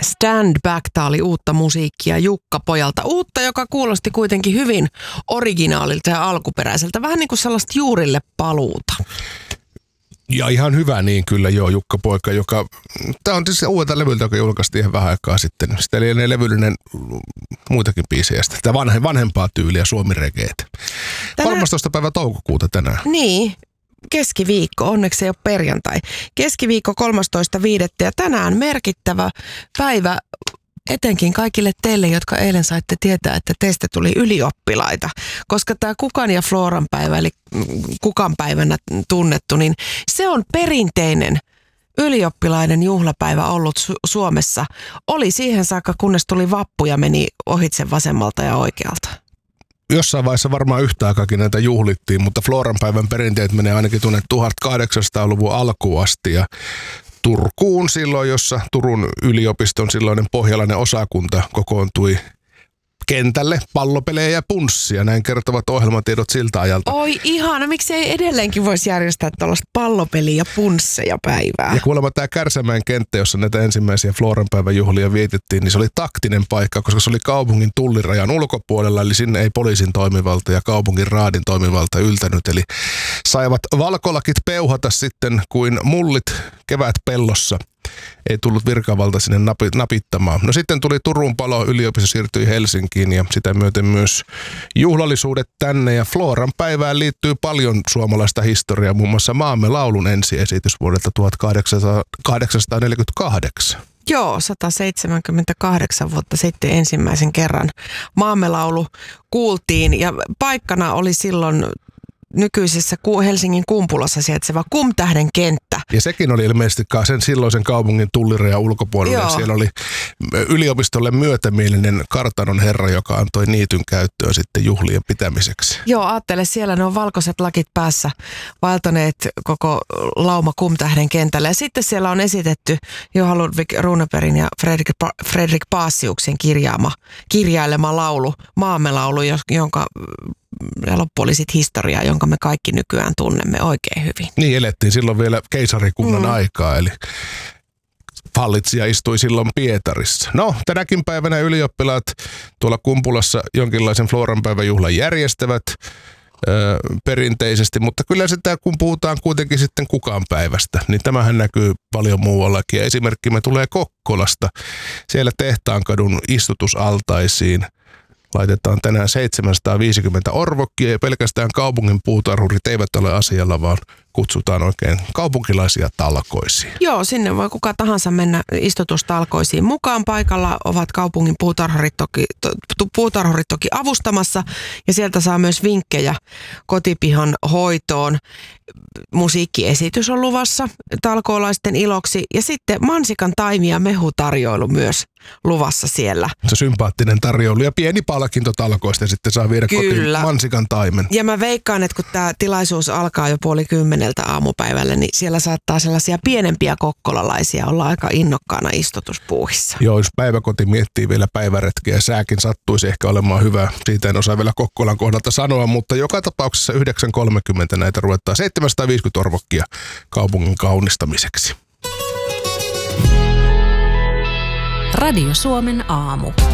Stand Back, tää oli uutta musiikkia Jukka-pojalta. Uutta, joka kuulosti kuitenkin hyvin originaalilta ja alkuperäiseltä. Vähän niin kuin sellaista juurille paluuta. Ja ihan hyvä niin kyllä joo, Jukka-poika, joka... Tämä on siis uudelta levyltä, joka julkaistiin ihan vähän aikaa sitten. Sitä oli levyllinen muitakin biisejä. Tämä vanhempaa tyyliä Suomi-regeet. 13. päivä toukokuuta tänään. Niin. Keskiviikko, onneksi ei ole perjantai. Keskiviikko 13.5. ja tänään merkittävä päivä etenkin kaikille teille, jotka eilen saitte tietää, että teistä tuli ylioppilaita. Koska tämä Kukan ja Floran päivä, eli Kukan päivänä tunnettu, niin se on perinteinen ylioppilaiden juhlapäivä ollut Suomessa. Oli siihen saakka, kunnes tuli vappu ja meni ohitse vasemmalta ja oikealta. Jossain vaiheessa varmaan yhtä aikaakin näitä juhlittiin, mutta Floran päivän perinteet menee ainakin tuonne 1800-luvun alkuun asti ja Turkuun silloin, jossa Turun yliopiston silloinen pohjalainen osakunta kokoontui kentälle pallopelejä ja punssia. Näin kertovat ohjelmatiedot siltä ajalta. Oi ihana, miksi ei edelleenkin voisi järjestää tällaista pallopeliä ja punsseja päivää? Ja kuulemma tämä Kärsämäen kenttä, jossa näitä ensimmäisiä Floran päivän juhlia vietettiin, niin se oli taktinen paikka, koska se oli kaupungin tullirajan ulkopuolella, eli sinne ei poliisin toimivalta ja kaupungin raadin toimivalta yltänyt. Eli saivat valkolakit peuhata sitten kuin mullit kevät pellossa. Ei tullut virkavalta sinne napittamaan. No sitten tuli Turun palo, yliopisto siirtyi Helsinkiin ja sitä myöten myös juhlallisuudet tänne. Ja Floran päivään liittyy paljon suomalaista historiaa, muun muassa Maamme laulun ensiesitys vuodelta 1848. Joo, 178 vuotta sitten ensimmäisen kerran Maamme laulu kuultiin ja paikkana oli silloin nykyisessä Helsingin Kumpulassa sijaitseva Kumtähden kenttä. Ja sekin oli ilmeisesti sen silloisen kaupungin tullirajan ulkopuolella. Joo. Siellä oli yliopistolle myötämielinen kartanon herra, joka antoi niityn käyttöön sitten juhlien pitämiseksi. Joo, ajattele, siellä ne on valkoiset lakit päässä vaeltaneet koko lauma Kumtähden kentällä. Ja sitten siellä on esitetty Johan Ludvig Runebergin ja Fredrik Paasiuksen kirjailema laulu, Maamme laulu, jonka... Ja loppu oli sitten historiaa, jonka me kaikki nykyään tunnemme oikein hyvin. Niin, elettiin silloin vielä keisarikunnan aikaa, eli hallitsija istui silloin Pietarissa. No, tänäkin päivänä ylioppilaat tuolla Kumpulassa jonkinlaisen Floran päivän juhlan järjestävät perinteisesti, mutta kyllä sitä, kun puhutaan kuitenkin sitten Kukan päivästä, niin tämähän näkyy paljon muuallakin. Ja esimerkkimme tulee Kokkolasta. Siellä Tehtaankadun istutusaltaisiin laitetaan tänään 750 orvokkia ja pelkästään kaupungin puutarhurit eivät ole asialla, vaan kutsutaan oikein kaupunkilaisia talkoisiin. Joo, sinne voi kuka tahansa mennä istutustalkoisiin mukaan. Paikalla ovat kaupungin puutarhurit toki avustamassa ja sieltä saa myös vinkkejä kotipihan hoitoon. Musiikkiesitys on luvassa talkoolaisten iloksi ja sitten mansikan taimi- ja mehutarjoilu myös luvassa siellä. Se sympaattinen tarjoulu ja pieni palkinto talkoista sitten saa viedä kotiin mansikan taimen. Ja mä veikkaan, että kun tämä tilaisuus alkaa jo 9:30 aamupäivällä, niin siellä saattaa sellaisia pienempiä kokkolalaisia olla aika innokkaana istutuspuuhissa. Joo, jos päiväkoti miettii vielä päiväretkiä ja sääkin sattuisi ehkä olemaan hyvä. Siitä en osaa vielä Kokkolan kohdalta sanoa, mutta joka tapauksessa 9:30 näitä ruvetaan 750 orvokkia kaupungin kaunistamiseksi. Radio Suomen aamu.